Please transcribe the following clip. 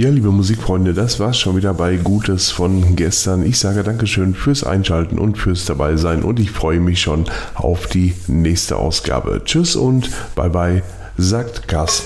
Ja, liebe Musikfreunde, das war's schon wieder bei Gutes von gestern. Ich sage Dankeschön fürs Einschalten und fürs Dabeisein und ich freue mich schon auf die nächste Ausgabe. Tschüss und bye bye, sagt Carsten.